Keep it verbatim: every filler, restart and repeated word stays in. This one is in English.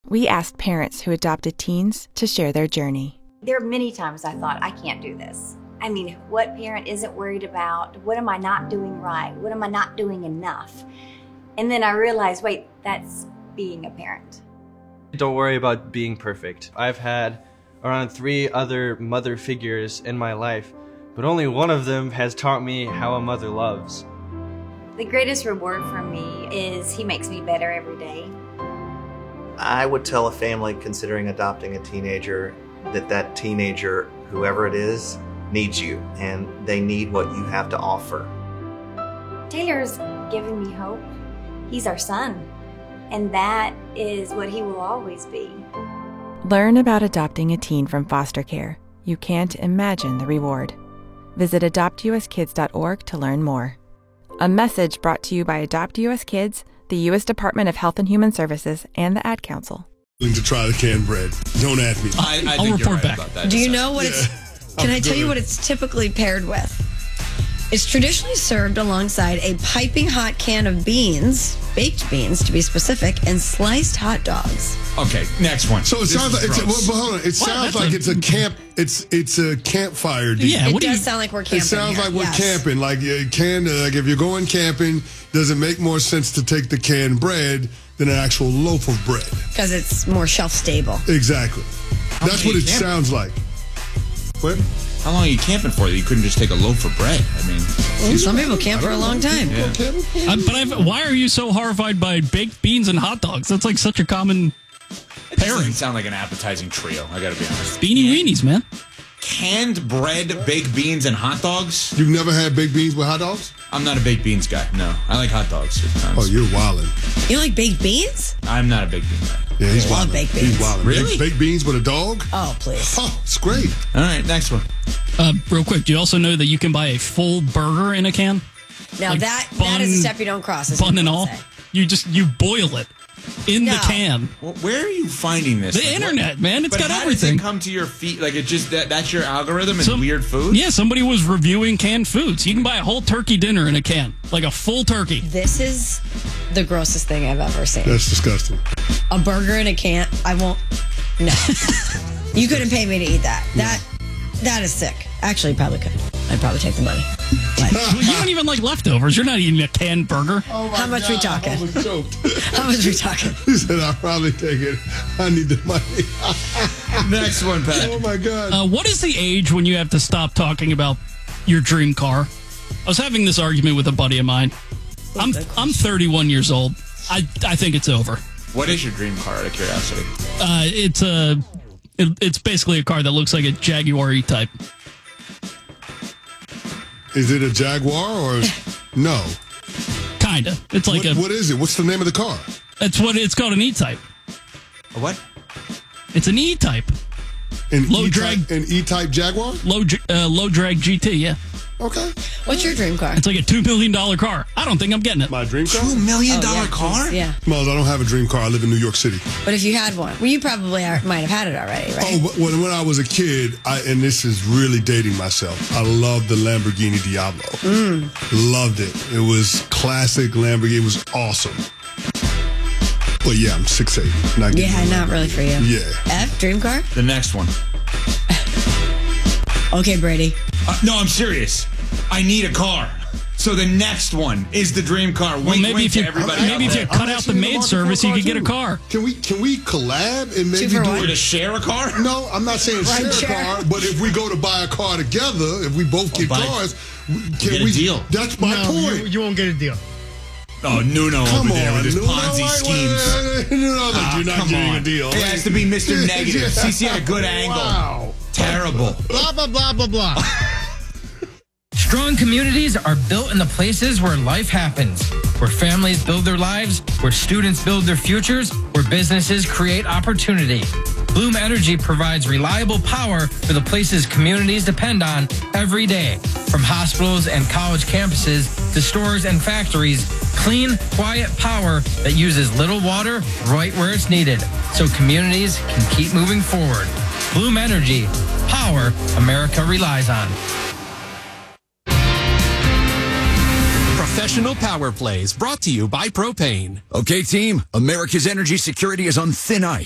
We asked parents who adopted teens to share their journey. There are many times I thought, I can't do this. I mean, what parent isn't worried about, what am I not doing right? What am I not doing enough? And then I realized, wait, that's being a parent. Don't worry about being perfect. I've had around three other mother figures in my life, but only one of them has taught me how a mother loves. The greatest reward for me is he makes me better every day. I would tell a family considering adopting a teenager that that teenager, whoever it is, needs you, and they need what you have to offer. Taylor's given me hope. He's our son, and that is what he will always be. Learn about adopting a teen from foster care. You can't imagine the reward. Visit adopt u s kids dot org to learn more. A message brought to you by Adopt U S Kids, the U S Department of Health and Human Services, and the Ad Council. To try the canned bread. Don't ask me. I, I I'll think report you're right back. about that. Do you know what Yeah. it's... Can I tell you what it's typically paired with? It's traditionally served alongside a piping hot can of beans, baked beans to be specific, and sliced hot dogs. Okay, next one. So it This sounds is like it's a, well, gross. but hold on. It sounds that's like a- it's a camp. It's it's a campfire deal. Yeah, It what do does you... sound like we're camping It sounds here. like we're Yes. camping. Like you can, uh, like if you're going camping, does it make more sense to take the canned bread than an actual loaf of bread? Because it's more shelf stable. Exactly. That's many what it camp- sounds like. What? How long are you camping for that you couldn't just take a loaf of bread? I mean, Some people camp for a long time. Yeah. Uh, but I've, why are you so horrified by baked beans and hot dogs? That's like such a common it just pairing. doesn't sound like an appetizing trio. I gotta be honest. Beanie weenies, man. Canned bread, baked beans, and hot dogs? You've never had baked beans with hot dogs? I'm not a baked beans guy. No, I like hot dogs. Oh, you're wildin'. You like baked beans? I'm not a baked bean guy. Yeah, he's I love wildin'. baked He's beans. wildin'. Really? Baked, baked beans with a dog? Oh, please. Oh, it's great. All right, next one. Uh, real quick, do you also know that you can buy a full burger in a can? Now Like that bun- that is a step you don't cross. is what Bun and I'm all? gonna say. You just, you boil it in the No. can. Well, where are you finding this? The Like, what- internet, man. It's but got how everything. Does it come to your feet? Like it just that that's your algorithm and Some- weird food? Yeah, somebody was reviewing canned foods. You can buy a whole turkey dinner in a can, like a full turkey. This is the grossest thing I've ever seen. That's disgusting. A burger in a can. I won't. No. You couldn't pay me to eat that. That that is sick. Actually, you probably could. I'd probably take the money. But Well, you don't even like leftovers. You're not eating a canned burger. Oh my How much God, we talking? I was choked. how much we talking? He said, I'll probably take it. I need the money. Next one, Pat. Oh, my God. Uh, what is the age when you have to stop talking about your dream car? I was having this argument with a buddy of mine. I'm I'm thirty-one years old. I I think it's over. What is your dream car, out of curiosity? Uh, it's a it, it's basically a car that looks like a Jaguar E-Type. Is it a Jaguar or no? Kinda. It's like What, a. what is it? What's the name of the car? That's what it's called, an E-Type. A what? It's an E-Type, An Low E-type, drag. An E-type Jaguar? low dr- uh, low drag G T. Yeah, Okay. What's your dream car? it's like a two million dollar car. I don't think I'm getting it. My dream car? Two million Oh, dollar yeah. car? Yeah. Miles, I don't have a dream car. I live in New York City. But if you had one, well, you probably are, might have had it already, right? Oh, but when, when I was a kid, I, and this is really dating myself, I loved the Lamborghini Diablo. Mm. Loved it. It was classic Lamborghini. It was awesome. But yeah, I'm six eight. Not getting Yeah, a not really for you. Yeah. F, dream car? The next one. Okay, Brady. Uh, no, I'm serious. I need a car. So the next one is the dream car. Well, Wink, maybe wink if you to everybody. maybe out if you there. cut out the actually in maid market service, for you a could get a too. car. Can we can we collab and maybe Two for do one. We're to it? share a car? No, I'm not saying Ride share a share. car, but if we go to buy a car together, if we both get buy- cars, we- can get a we? deal. That's my No, point. you, you won't get a deal. Oh, Nuno Come over there on, with his Nuno, Ponzi wait, schemes. wait, wait, Nuno, like, Ah, you're not come getting on. a deal. It has to be Mister Negative. C C had a good angle. Wow. Terrible. Blah, blah, blah, blah, blah. Strong communities are built in the places where life happens, where families build their lives, where students build their futures, where businesses create opportunity. Bloom Energy provides reliable power for the places communities depend on every day. From hospitals and college campuses to stores and factories, clean, quiet power that uses little water right where it's needed, so communities can keep moving forward. Bloom Energy, power America relies on. Professional Power Plays brought to you by Propane. Okay, team, America's energy security is on thin ice.